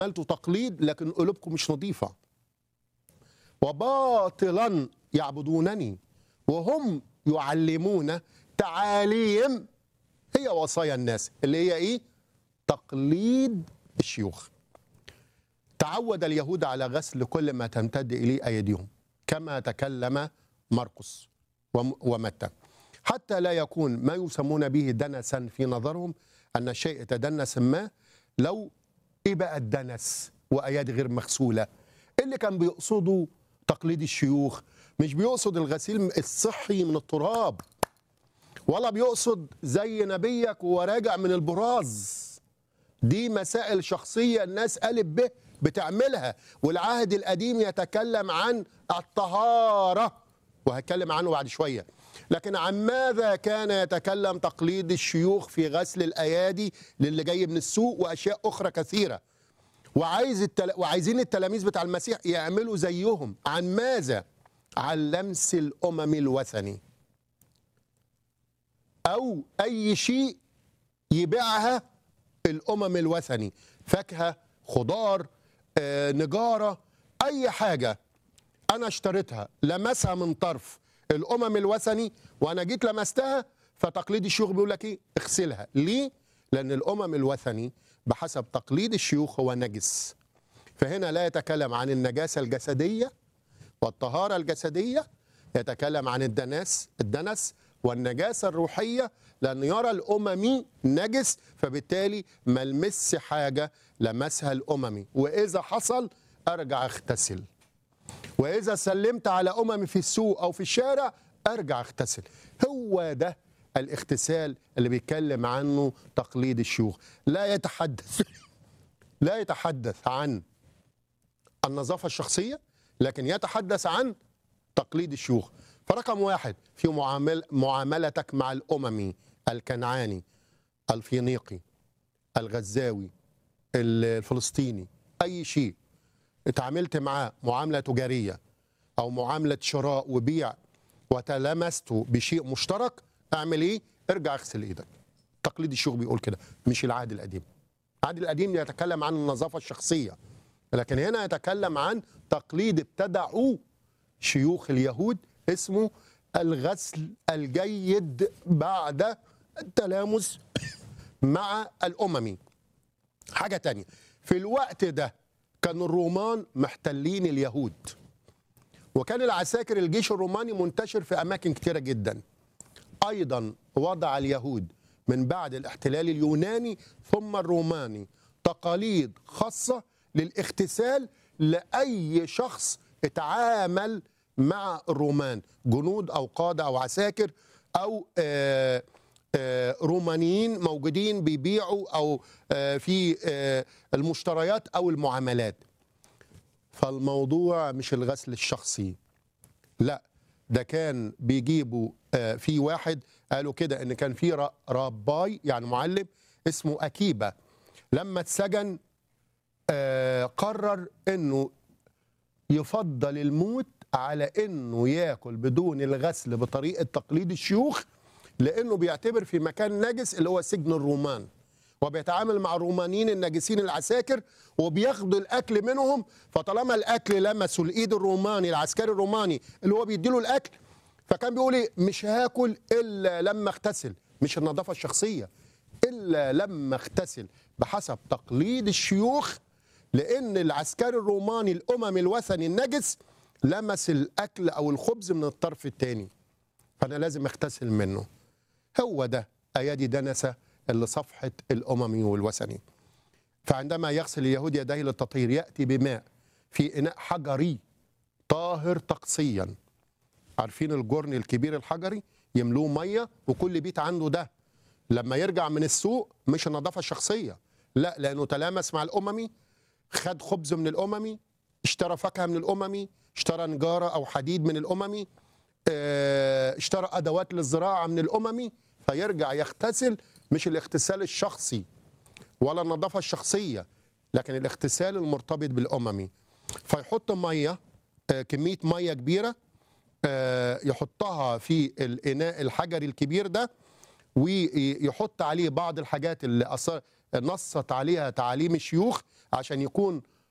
عملتوا تقليد لكن قلوبكم مش نظيفة. وباطلا يعبدونني وهم يعلمون تعاليم هي وصايا الناس، اللي هي ايه؟ تقليد الشيوخ. تعود اليهود على غسل كل ما تمتد اليه ايديهم كما تكلم مرقس ومتى، حتى لا يكون ما يسمون به دنسا في نظرهم، ان الشيء تدنس ما. لو ايه بقى الدنس وايادي غير مغسوله؟ اللي كان بيقصدوا تقليد الشيوخ مش بيقصد الغسيل الصحي من التراب، ولا بيقصد زي نبيك وهو راجع من البراز. دي مسائل شخصيه الناس ألف ب بتعملها، والعهد القديم يتكلم عن الطهاره وهتكلم عنه بعد شويه. لكن عن ماذا كان يتكلم تقليد الشيوخ في غسل الايادي للي جاي من السوق واشياء اخرى كثيره؟ وعايزين التلاميذ بتاع المسيح يعملوا زيهم. عن ماذا؟ عن لمس الامم الوثني او اي شيء يبيعها الامم الوثني، فاكهه، خضار، نجاره، اي حاجه انا اشتريتها لمسها من طرف الامم الوثني وانا جيت لمستها، فتقليد الشيوخ بيقول لك ايه؟ اغسلها. ليه؟ لان الامم الوثني بحسب تقليد الشيوخ هو نجس. فهنا لا يتكلم عن النجاسه الجسديه والطهاره الجسديه، يتكلم عن الدنس والنجاسه الروحيه، لان يرى الاممي نجس، فبالتالي ما لمسش حاجه لمسها الاممي، واذا حصل ارجع اغتسل، واذا سلمت على اممي في السوق او في الشارع ارجع اغتسل. هو ده الاغتسال اللي بيتكلم عنه تقليد الشيوخ. لا يتحدث عن النظافه الشخصيه، لكن يتحدث عن تقليد الشيوخ. فرقم واحد في معاملتك مع الاممي، الكنعاني، الفينيقي، الغزاوي، الفلسطيني، اي شيء اتعاملت معاه معامله تجاريه او معامله شراء وبيع وتلمسته بشيء مشترك، اعمل ايه؟ ارجع اغسل ايدك. تقليد الشيوخ بيقول كده، مش العهد القديم. العهد القديم يتكلم عن النظافه الشخصيه، لكن هنا يتكلم عن تقليد ابتدعوا شيوخ اليهود اسمه الغسل الجيد بعد التلامس مع الأممي. حاجة تانية، في الوقت ده كان الرومان محتلين اليهود، وكان العساكر الجيش الروماني منتشر في أماكن كتيرة جدا. أيضا وضع اليهود من بعد الاحتلال اليوناني ثم الروماني تقاليد خاصة للاغتسال لأي شخص اتعامل مع الرومان، جنود أو قادة أو عساكر أو رومانيين موجودين بيبيعوا أو في المشتريات أو المعاملات. فالموضوع مش الغسل الشخصي، لا، ده كان بيجيبوا في واحد قالوا كده ان كان في رباي يعني معلم اسمه أكيبا، لما اتسجن قرر انه يفضل الموت على انه ياكل بدون الغسل بطريقه تقليد الشيوخ، لانه بيعتبر في مكان نجس اللي هو سجن الرومان، وبيتعامل مع الرومانيين الناجسين العساكر وبياخدوا الاكل منهم. فطالما الاكل لمسوا الايد الروماني العسكري الروماني اللي هو بيديله الاكل، فكان بيقول ايه؟ مش هاكل الا لما اغتسل، مش النظافه الشخصيه، الا لما اغتسل بحسب تقليد الشيوخ، لان العسكري الروماني الاممي الوثني النجس لمس الاكل او الخبز من الطرف الثاني، فانا لازم اغتسل منه. هو ده ايادي دنسه اللي صفحه الاممي والوثني. فعندما يغسل اليهود يديه للتطهير ياتي بماء في اناء حجري طاهر طقسيا. عارفين الجرن الكبير الحجري يملوه ميه، وكل بيت عنده ده. لما يرجع من السوق مش النظافه الشخصيه، لا، لانه تلامس مع الاممي، خد خبز من الاممي، اشترى فاكهه من الاممي، اشترى نجاره او حديد من الاممي، اشترى ادوات للزراعه من الاممي، فيرجع يغتسل. مش الاغتسال الشخصي ولا النظافه الشخصيه، لكن الاغتسال المرتبط بالاممي. فيحط ميه، كميه ميه كبيره، يحطها في الاناء الحجري الكبير ده، ويحط عليه بعض الحاجات اللي نصت عليها تعاليم الشيوخ عشان يكون